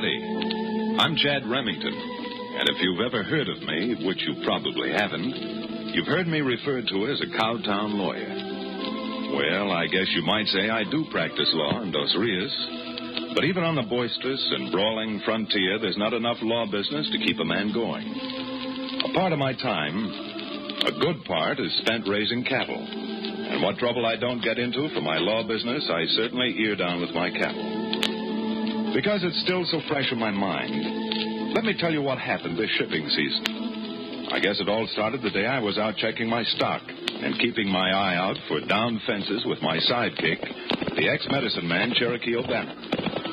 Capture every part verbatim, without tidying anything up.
Howdy. I'm Chad Remington, and if you've ever heard of me, which you probably haven't, you've heard me referred to as a cowtown lawyer. Well, I guess you might say I do practice law in Dos Rios, but even on the boisterous and brawling frontier, there's not enough law business to keep a man going. A part of my time, a good part, is spent raising cattle, and what trouble I don't get into for my law business, I certainly ear down with my cattle. Because it's still so fresh in my mind, let me tell you what happened this shipping season. I guess it all started the day I was out checking my stock and keeping my eye out for down fences with my sidekick, the ex-medicine man, Cherokee O'Bannon.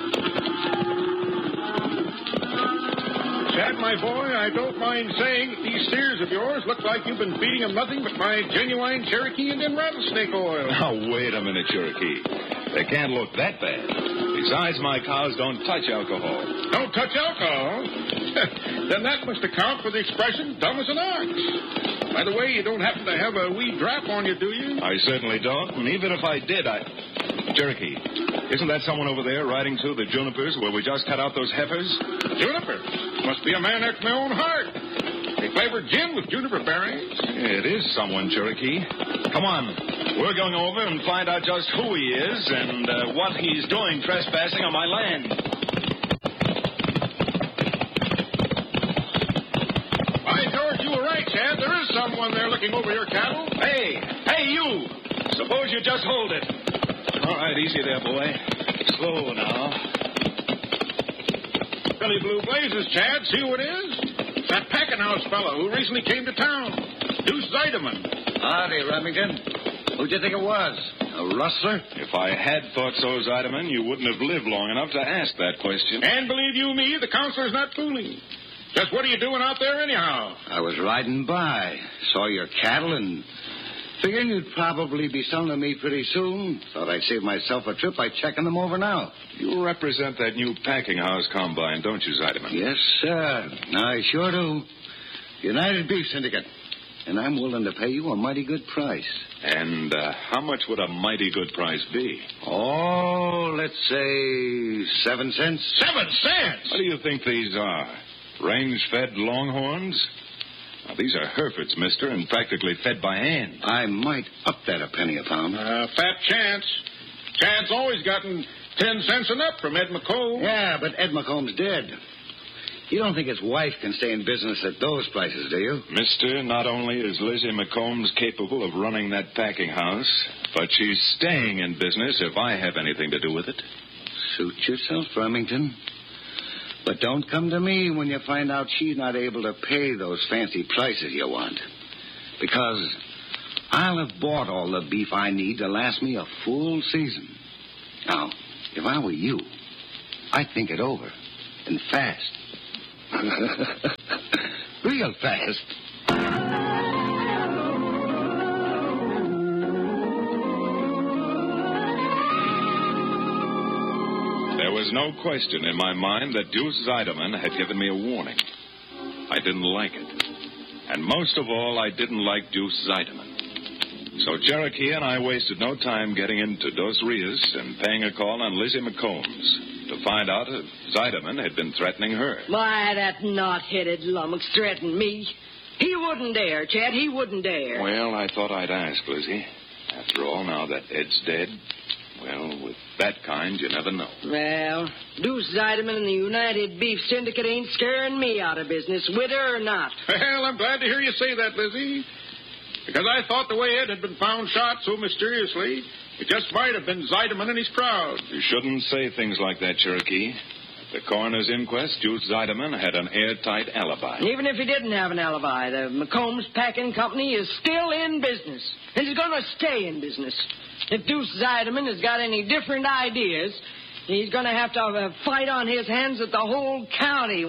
Chad, my boy, I don't mind saying that these steers of yours look like you've been feeding them nothing but my genuine Cherokee Indian rattlesnake oil. Now, wait a minute, Cherokee. They can't look that bad. Besides, my cows don't touch alcohol. Don't touch alcohol? Then that must account for the expression, dumb as an ox. By the way, you don't happen to have a wee drap on you, do you? I certainly don't, and even if I did, I... Cherokee, isn't that someone over there riding through the junipers where we just cut out those heifers? Juniper? Must be a man after my own heart. They flavored gin with juniper berries. It is someone, Cherokee. Come on. We're going over and find out just who he is and uh, what he's doing trespassing on my land. By George, you were right, Chad. There is someone there looking over your cattle. Hey, hey, you! Suppose you just hold it. All right, easy there, boy. Slow now. Billy Blue Blazes, Chad. See who it is? That packing house fellow who recently came to town. Deuce Zeideman. Howdy, Remington. Who'd you think it was? A rustler? If I had thought so, Zeideman, you wouldn't have lived long enough to ask that question. And believe you me, the counselor's not fooling. Just what are you doing out there anyhow? I was riding by, saw your cattle, and figuring you'd probably be selling them me pretty soon. Thought I'd save myself a trip by checking them over now. You represent that new packing house combine, don't you, Zeideman? Yes, sir. I sure do. United Beef Syndicate. And I'm willing to pay you a mighty good price. And uh, how much would a mighty good price be? Oh, let's say seven cents. Seven cents? What do you think these are? Range-fed longhorns? Now, these are Herefords, mister, and practically fed by hand. I might up that a penny a pound. Uh, fat chance. Chad's always gotten ten cents and up from Ed McComb. Yeah, but Ed McComb's dead. You don't think his wife can stay in business at those prices, do you? Mister, not only is Lizzie McCombs capable of running that packing house, but she's staying in business if I have anything to do with it. Suit yourself, Remington. But don't come to me when you find out she's not able to pay those fancy prices you want. Because I'll have bought all the beef I need to last me a full season. Now, if I were you, I'd think it over. And fast. Real fast. There was no question in my mind that Deuce Zeideman had given me a warning. I didn't like it. And most of all, I didn't like Deuce Zeideman. So Cherokee and I wasted no time getting into Dos Rios and paying a call on Lizzie McCombs to find out if Zeideman had been threatening her. Why, that knot-headed lummox threatened me. He wouldn't dare, Chad. He wouldn't dare. Well, I thought I'd ask, Lizzie. After all, now that Ed's dead, well, with that kind, you never know. Well, Deuce Zeideman and the United Beef Syndicate ain't scaring me out of business, with her or not. Well, I'm glad to hear you say that, Lizzie. Because I thought the way Ed had been found shot so mysteriously, it just might have been Zeideman and his crowd. You shouldn't say things like that, Cherokee. At the coroner's inquest, Deuce Zeideman had an airtight alibi. Even if he didn't have an alibi, the McCombs Packing Company is still in business. And is going to stay in business. If Deuce Zeideman has got any different ideas, he's going to have to have a fight on his hands that the whole county